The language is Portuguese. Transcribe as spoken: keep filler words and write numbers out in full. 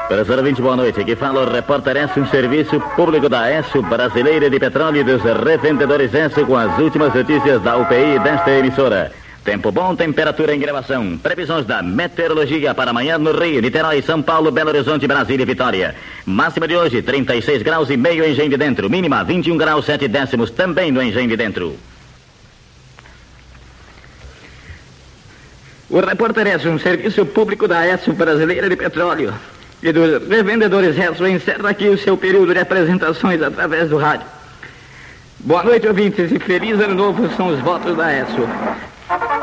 Professor ouvinte, boa noite. Aqui fala o repórter Écio, um serviço público da Écio, Brasileira de Petróleo e dos Revendedores Écio, com as últimas notícias da U P I desta emissora. Tempo bom, temperatura em gravação. Previsões da meteorologia para amanhã no Rio, Niterói, São Paulo, Belo Horizonte, Brasília e Vitória. Máxima de hoje, trinta e seis graus e meio em Engenho de Dentro. Mínima, vinte e um graus, sete décimos, também no Engenho de Dentro. O repórter Écio, um serviço público da Écio, Brasileira de Petróleo e dos Revendedores Écio, encerra aqui o seu período de apresentações através do rádio. Boa noite, ouvintes, e feliz ano novo são os votos da Écio.